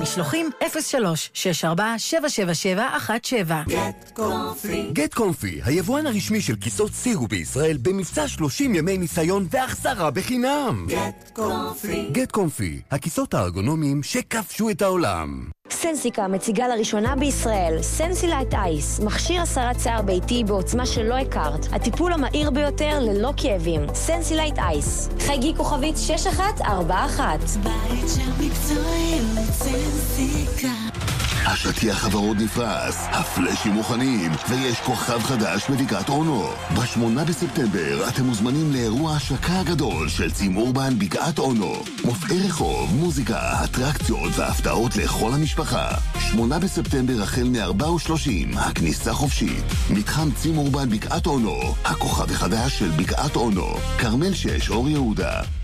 למשלוחים 03-64-77717. גט קומפי, היבואן הרשמי של כיסאות סירו בישראל, במבצע 30 ימי ניסיון והחזרה בחינם. גט קומפי, הכיסאות הארגונומיים שכבשו את העולם. סנסיקה מציגה לראשונה בישראל סנסילייט אייס, מכשיר הסרת שיער ביתי בעוצמה שלא הכרת, הטיפול המהיר ביותר ללא כאבים. סנסילייט אייס, חייגי כוכבית 6141. בית של מקצועים סנסיקה. השטיח הוורוד נפרס, הפלאשים מוכנים, ויש כוכב חדש בבקעת אונו. ב8 בספטמבר אתם מוזמנים לאירוע השקה הגדול של צים אורבן בקעת אונו. מופעי רחוב, מוזיקה, אטרקציות והפתעות לכל המשפחה. 8 בספטמבר החל מ-4:30, הכניסה חופשית. מתחם צים אורבן בקעת אונו, הכוכב החדש של בקעת אונו. קרמל 6, אור יהודה.